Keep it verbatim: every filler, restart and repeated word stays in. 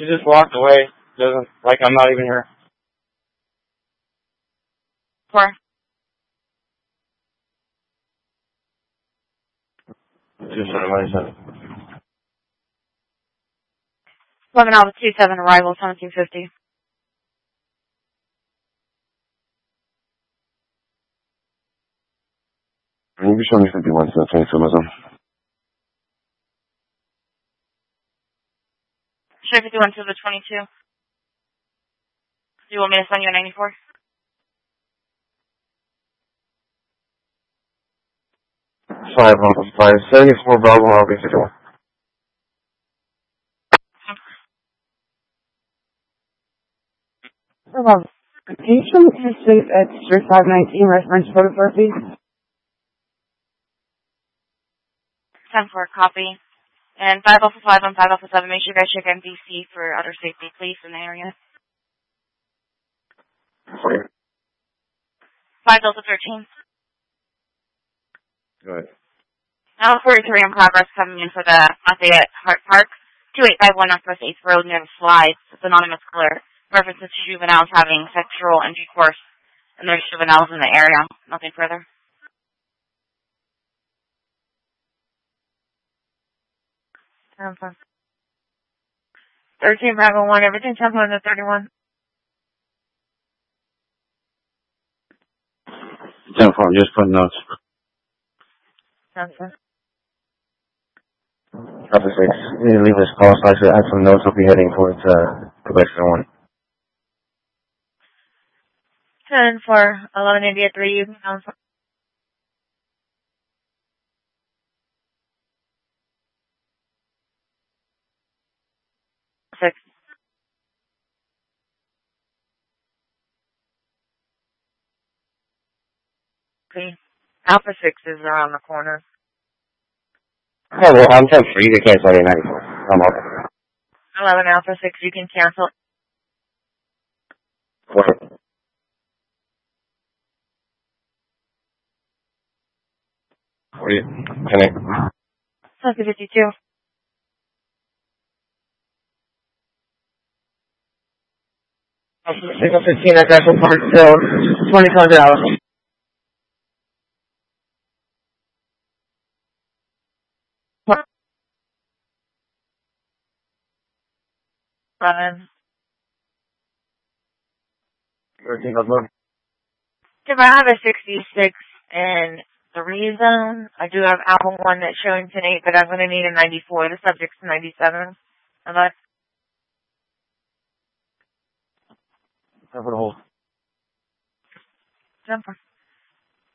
She just walked away. Doesn't, like I'm not even here. Four. Two seven nine seven. eleven Alpha two seven, arrival seventeen fifty. Can you be showing me fifty-one to twenty-two, Muslim? Show fifty-one to the twenty-two. Do you want me to send you a ninety-four? Five, five, seventy-four, Bravo, I'll be fifty-one. Hello. Can you show me the safe at Street five nineteen, reference photography? ten four, copy. And five Alpha five and five Alpha seven, make sure you guys check M D C for other safety, please, in the area. Okay. five Delta thirteen. Go ahead. Now forty-three in progress coming in for the Lafayette Hart Park. two eight five one Northwest eighth Road near the slides. It's anonymous clear. References to juveniles having sexual intercourse, and there's juveniles in the area. Nothing further. thirteen Bravo one, everything ten one to thirty-one. ten four, just put notes. ten four. Alpha six, you need to leave this call so I should add some notes. I'll be heading towards uh, Quebec one. ten four, eleven eighty-eight three, you can count. Six. Okay. Alpha six is around the corner. Oh, well, I'm ten four. You can cancel any ninety-four. I'm okay. eleven Alpha six, you can cancel. What? What are you? Can I? Alpha fifty-two. Alpha fifteen at National Park, so twenty-two hundred dollars. Seven. thirteen, Muslim. If I have a sixty-six in the rezone, I do have Alpha one that's showing ten eight, but I'm going to need a ninety-four. The subject's ninety-seven. How much? Cover the hold. Jumper.